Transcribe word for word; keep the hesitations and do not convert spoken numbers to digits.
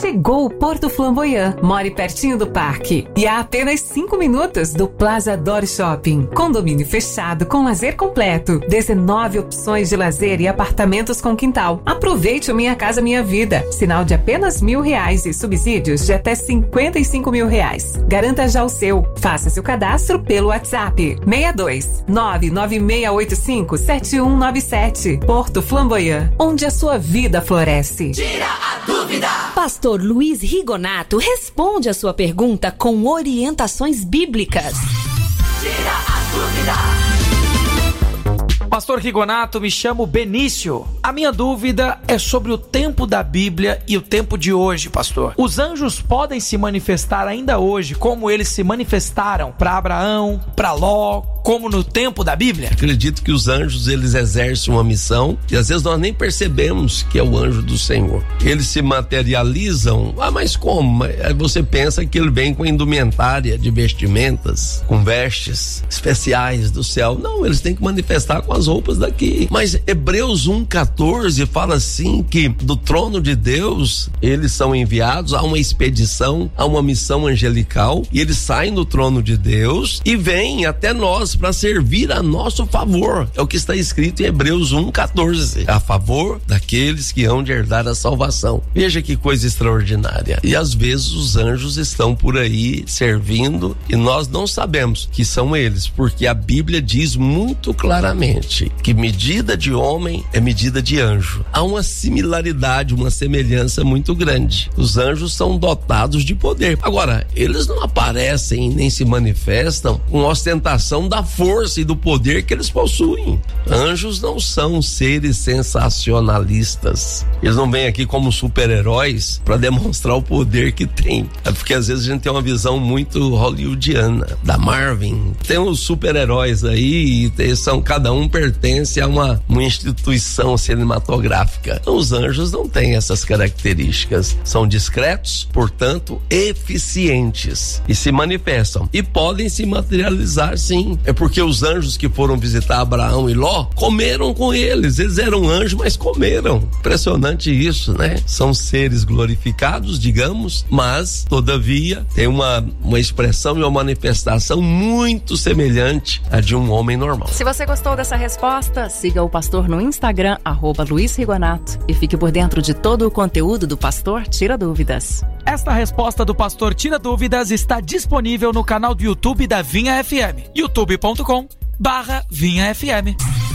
Chegou o Porto Flamboyant. More pertinho do parque e a apenas cinco minutos do Plaza Dor Shopping. Condomínio fechado com lazer completo. dezenove opções de lazer e apartamentos com quintal. Aproveite o Minha Casa Minha Vida. Sinal de apenas mil reais e subsídios de até cinquenta e cinco mil reais. Garanta já o seu. Faça seu cadastro pelo WhatsApp seis dois nove nove seis oito cinco sete um nove sete. Porto Flamboyant, onde a sua vida floresce. Tira a dúvida! Pastor Luiz Rigonato responde a sua pergunta com orientações bíblicas. Tira a dúvida! Pastor Rigonato, me chamo Benício. A minha dúvida é sobre o tempo da Bíblia e o tempo de hoje, pastor. Os anjos podem se manifestar ainda hoje como eles se manifestaram para Abraão, para Ló, como no tempo da Bíblia? Acredito que os anjos, eles exercem uma missão e às vezes nós nem percebemos que é o anjo do Senhor. Eles se materializam, ah, mas como? Aí você pensa que ele vem com indumentária de vestimentas, com vestes especiais do céu. Não, eles têm que manifestar com as roupas daqui. Mas Hebreus um, quatorze fala assim que do trono de Deus eles são enviados a uma expedição, a uma missão angelical, e eles saem do trono de Deus e vêm até nós para servir a nosso favor. É o que está escrito em Hebreus um, quatorze. A favor daqueles que hão de herdar a salvação. Veja que coisa extraordinária. E às vezes os anjos estão por aí servindo e nós não sabemos que são eles, porque a Bíblia diz muito claramente que medida de homem é medida de anjo. Há uma similaridade, uma semelhança muito grande. Os anjos são dotados de poder. Agora, eles não aparecem nem se manifestam com ostentação da força e do poder que eles possuem. Anjos não são seres sensacionalistas. Eles não vêm aqui como super-heróis para demonstrar o poder que tem. É porque às vezes a gente tem uma visão muito hollywoodiana, da Marvel. Tem os super-heróis aí e são, cada um pertence a uma, uma instituição cinematográfica. Os anjos não têm essas características. São discretos, portanto, eficientes e se manifestam. E podem se materializar, sim. É porque os anjos que foram visitar Abraão e Ló comeram com eles. Eles eram anjos, mas comeram. Impressionante isso, né? São seres glorificados, digamos, mas, todavia, tem uma, uma expressão e uma manifestação muito semelhante à de um homem normal. Se você gostou dessa resposta, siga o pastor no Instagram, arroba Luiz Rigonato, e fique por dentro de todo o conteúdo do Pastor Tira Dúvidas. Esta resposta do Pastor Tira Dúvidas está disponível no canal do YouTube da Vinha F M, youtube ponto com barra Vinha F M.